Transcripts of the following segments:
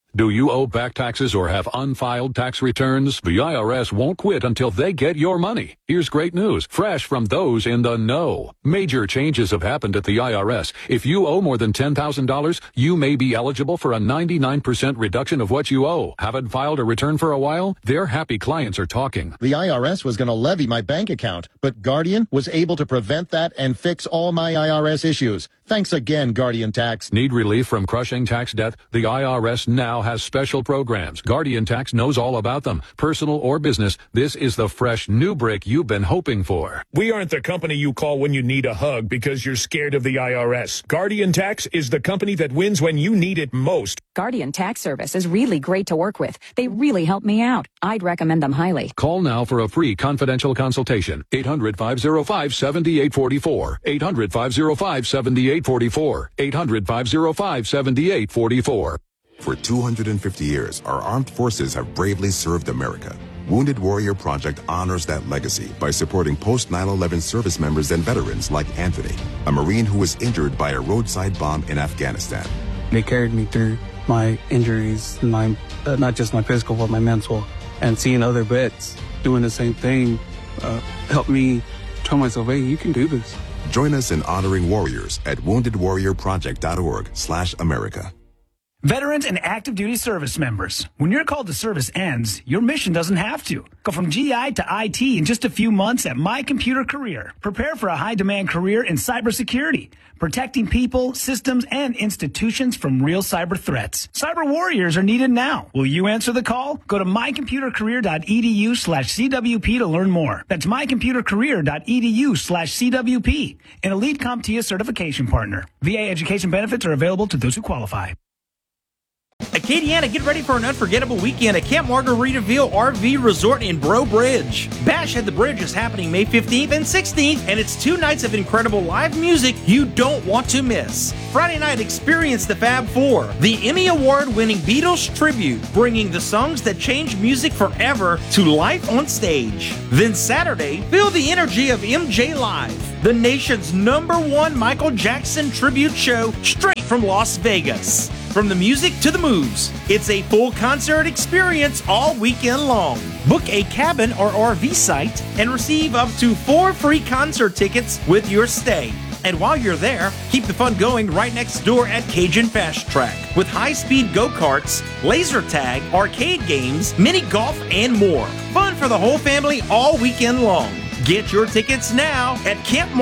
Do you owe back taxes or have unfiled tax returns? The IRS won't quit until they get your money. Here's great news, fresh from those in the know. Major changes have happened at the IRS. If you owe more than $10,000, you may be eligible for a 99% reduction of what you owe. Haven't filed a return for a while? Their happy clients are talking. The IRS was going to levy my bank account, but Guardian was able to prevent that and fix all my IRS issues. Thanks again, Guardian Tax. Need relief from crushing tax debt? The IRS now has special programs. Guardian Tax knows all about them. Personal or business, this is the fresh new break you've been hoping for. We aren't the company you call when you need a hug because you're scared of the IRS. Guardian Tax is the company that wins when you need it most. Guardian Tax Service is really great to work with. They really help me out. I'd recommend them highly. Call now for a free confidential consultation. 800-505-7844. 800-505-7844. 800-505-7844. For 250 years, our armed forces have bravely served America. Wounded Warrior Project honors that legacy by supporting post-9/11 service members and veterans like Anthony, a Marine who was injured by a roadside bomb in Afghanistan. They carried me through my injuries, my not just my physical, but my mental. And seeing other vets doing the same thing helped me tell myself, hey, you can do this. Join us in honoring warriors at woundedwarriorproject.org/America. Veterans and active duty service members, when your call to service ends, your mission doesn't have to. Go from GI to IT in just a few months at My Computer Career. Prepare for a high-demand career in cybersecurity, protecting people, systems, and institutions from real cyber threats. Cyber warriors are needed now. Will you answer the call? Go to mycomputercareer.edu/CWP to learn more. That's mycomputercareer.edu/CWP, an elite CompTIA certification partner. VA education benefits are available to those who qualify. Acadiana, get ready for an unforgettable weekend at Camp Margaritaville RV Resort in Breaux Bridge. Bash at the Bridge is happening May 15th and 16th, and it's 2 nights of incredible live music you don't want to miss. Friday night, experience the Fab Four, the Emmy Award-winning Beatles tribute, bringing the songs that changed music forever to life on stage. Then Saturday, feel the energy of MJ Live, the nation's #1 Michael Jackson tribute show straight from Las Vegas. From the music to the moves, it's a full concert experience all weekend long. Book a cabin or RV site and receive up to 4 free concert tickets with your stay. And while you're there, keep the fun going right next door at Cajun Fast Track with high-speed go-karts, laser tag, arcade games, mini golf, and more. Fun for the whole family all weekend long. Get your tickets now at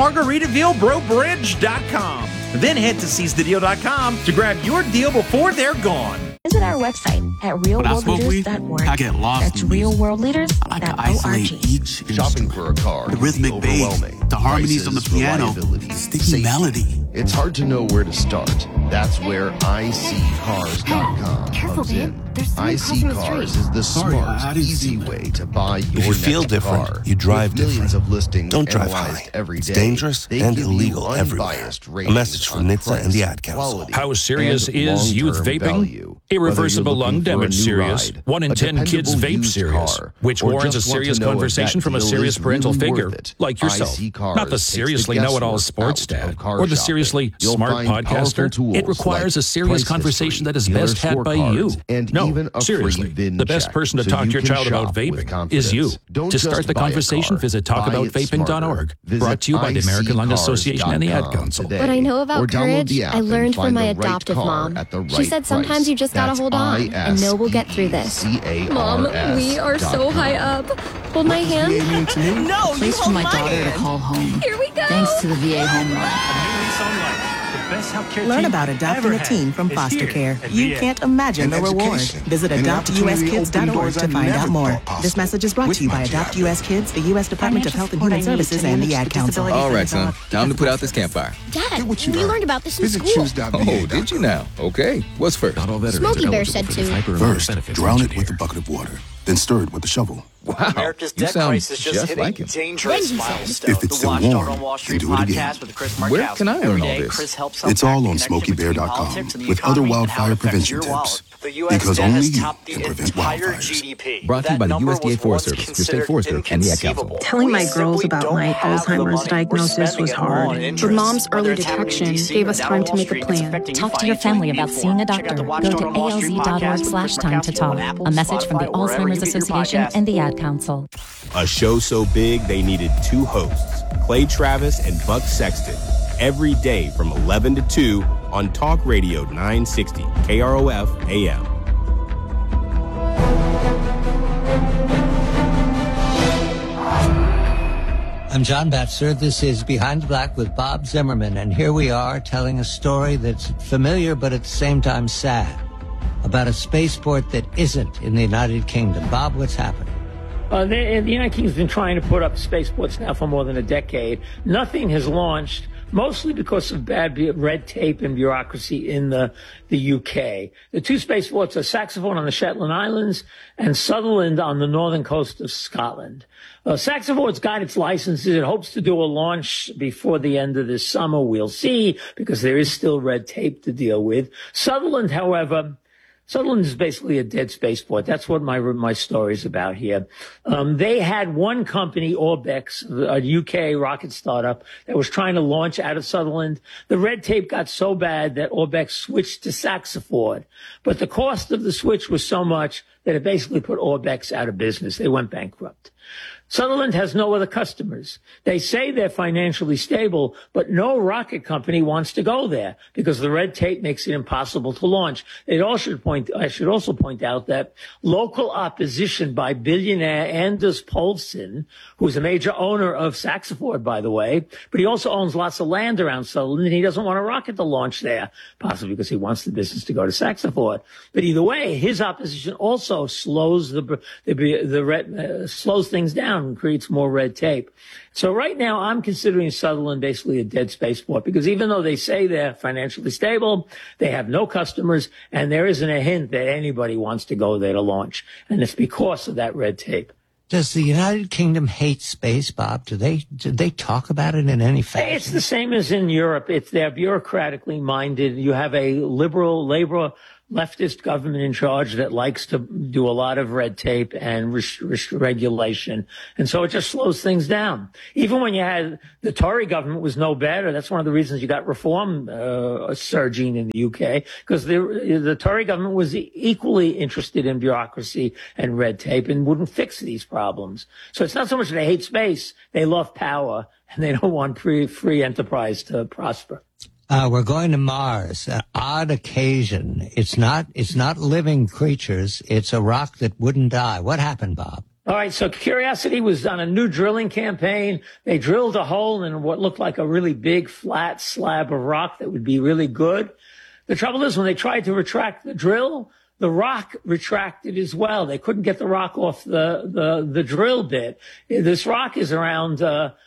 CampMargaritavilleBreauBridge.com. Then head to SeizeTheDeal.com to grab your deal before they're gone. Visit our website at realworldleaders.org. I get lost. That's realworldleaders.org. I like to isolate each shopping for a car. The rhythmic bass, the harmonies on the piano, the sticky melody. It's hard to know where to start. That's where iSeeCars.com comes in. iSeeCars is the smart, easy way to buy your If you feel next different, car. you drive With millions different. of listings Don't drive analyzed high. every It's day, dangerous they and give you illegal everywhere. unbiased A ratings message from on NHTSA and the price, Ad Council. quality, How serious and is youth long-term vaping? value. Irreversible Whether you're lung looking for a damage new serious. ride, 1 in a 10 kids dependable vape used serious, car, which or warrants a just want serious to know if conversation that from a deal serious is parental really figure worth it. like yourself. iSeeCars Not the takes seriously the know-it-all guesswork sports out dad of car or the shopping. seriously You'll smart find powerful podcaster. tools It requires like a serious price conversation that is history, best had by you. dealer scorecards, and No, even a seriously, free VIN the best check, person to so talk you to your can child about shop with vaping is you. confidence. Don't To start just the buy a conversation, car, visit buy it talkaboutvaping.org. smarter. Brought to you by the Visit American Lung Association and the Ad iSeeCars.com Council. today. What I know Or about download courage, the app I and learned from find my the right adoptive car mom. at the She right said sometimes price. you just gotta That's hold on, and know we'll get through this. Mom, we are so high up. Hold my hand. No, place for my daughter to call home. Here we go. Thanks to the VA Home Run. Learn about adopting a teen from foster care. You can't imagine the reward. Visit AdoptUSKids.org to find out more. This message is brought to you by Adopt US Kids, the U.S. Department of Health and Human Services, and the Ad Council. All right, son. Time to put out this campfire. Dad, we learned about this in school. Oh, did you now? Okay. What's first? Smokey Bear said to. First, drown it with a bucket of water. Then stir it with a shovel. Wow, America's you debt sound crisis just hit like a him. dangerous milestone. If it's still warm, then do it again. With Chris Where can I learn all this? It's all on SmokeyBear.com with other wildfire prevention tips. Because only you can prevent wildfires. Brought to you by the USDA Forest Service, your state forester, and the Ad Council. Telling my girls about my Alzheimer's diagnosis was hard. But Mom's early detection gave us time to make a plan. Talk to your family about seeing a doctor. Go to alz.org/time to talk. A message from the Alzheimer's Association and the Ad Council. A show so big they needed two hosts, Clay Travis and Buck Sexton, every day from 11 to 2 on Talk Radio 960 KROF AM. I'm John Batzer. This is Behind the Black with Bob Zimmerman, and here we are telling a story that's familiar but at the same time sad about a spaceport that isn't in the United Kingdom. Bob, what's happening? The United Kingdom's been trying to put up spaceports now for more than a decade. Nothing has launched, mostly because of bad red tape and bureaucracy in the UK. The two spaceports are Saxon on the Shetland Islands and Sutherland on the northern coast of Scotland. Saxon's got its licenses. It hopes to do a launch before the end of this summer. We'll see, because there is still red tape to deal with. Sutherland, however, Sutherland is basically a dead spaceport. That's what my story is about here. They had one company, Orbex, a UK rocket startup, that was trying to launch out of Sutherland. The red tape got so bad that Orbex switched to Saxaford. But the cost of the switch was so much that it basically put Orbex out of business. They went bankrupt. Sutherland has no other customers. They say they're financially stable, but no rocket company wants to go there because the red tape makes it impossible to launch. I should also point out that local opposition by billionaire Anders Poulsen, who's a major owner of Saxaford, by the way, but he also owns lots of land around Sutherland, and he doesn't want a rocket to launch there, possibly because he wants the business to go to Saxaford. But either way, his opposition also slows slows things down and creates more red tape. So right now I'm considering Sutherland basically a dead spaceport, because even though they say they're financially stable, they have no customers, and there isn't a hint that anybody wants to go there to launch. And it's because of that red tape. Does the United Kingdom hate space, Bob? Do they talk about it in any fashion? It's the same as in Europe. They're bureaucratically minded. You have a liberal, leftist government in charge that likes to do a lot of red tape and regulation. And so it just slows things down. Even when you had the Tory government was no better. That's one of the reasons you got reform surging in the UK, because the Tory government was equally interested in bureaucracy and red tape and wouldn't fix these problems. So it's not so much that they hate space. They love power, and they don't want free enterprise to prosper. We're going to Mars. An odd occasion. It's not living creatures. It's a rock that wouldn't die. What happened, Bob? All right. So Curiosity was on a new drilling campaign. They drilled a hole in what looked like a really big flat slab of rock that would be really good. The trouble is, when they tried to retract the drill, the rock retracted as well. They couldn't get the rock off the drill bit. This rock is around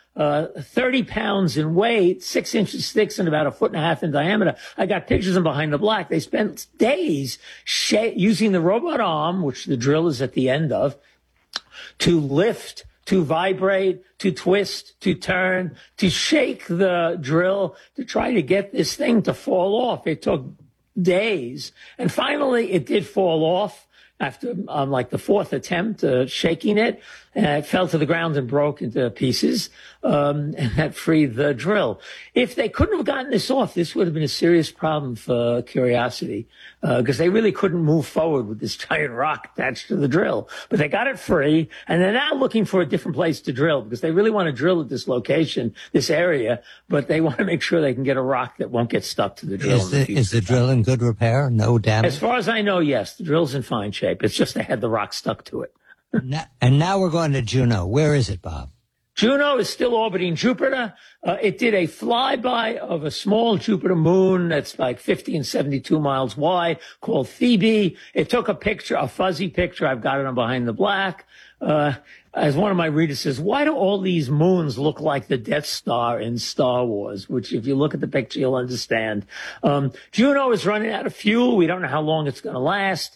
30 pounds in weight, 6 inches thick, and about 1.5 feet in diameter. I got pictures of Behind the Black. They spent days using the robot arm, which the drill is at the end of, to lift, to vibrate, to twist, to turn, to shake the drill, to try to get this thing to fall off. It took days. And finally, it did fall off after like the fourth attempt shaking it. It fell to the ground and broke into pieces, and that freed the drill. If they couldn't have gotten this off, this would have been a serious problem for Curiosity, because they really couldn't move forward with this giant rock attached to the drill. But they got it free, and they're now looking for a different place to drill, because they really want to drill at this location, this area, but they want to make sure they can get a rock that won't get stuck to the drill. Is the drill in good repair? No damage? As far as I know, yes. The drill's in fine shape. It's just they had the rock stuck to it. And now we're going to Juno. Where is it, Bob? Juno is still orbiting Jupiter. It did a flyby of a small Jupiter moon that's like 50 and 72 miles wide called Phoebe. It took a picture, a fuzzy picture. I've got it on Behind the Black. As one of my readers says, why do all these moons look like the Death Star in Star Wars? Which, if you look at the picture, you'll understand. Juno is running out of fuel. We don't know how long it's going to last.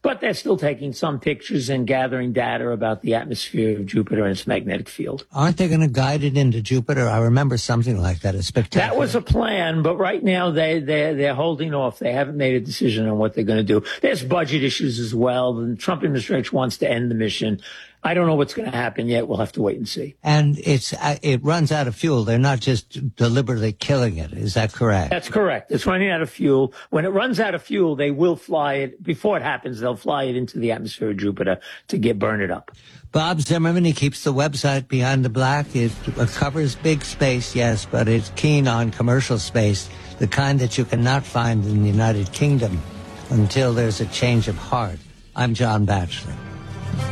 But they're still taking some pictures and gathering data about the atmosphere of Jupiter and its magnetic field. Aren't they going to guide it into Jupiter? I remember something like that. It's spectacular. That was a plan, but right now they're holding off. They haven't made a decision on what they're going to do. There's budget issues as well. The Trump administration wants to end the mission. I don't know what's going to happen yet. We'll have to wait and see. And it runs out of fuel. They're not just deliberately killing it. Is that correct? That's correct. It's running out of fuel. When it runs out of fuel, they will fly it. Before it happens, they'll fly it into the atmosphere of Jupiter to burn it up. Bob Zimmerman, he keeps the website Behind the Black. It covers big space, yes, but it's keen on commercial space, the kind that you cannot find in the United Kingdom until there's a change of heart. I'm John Batchelor.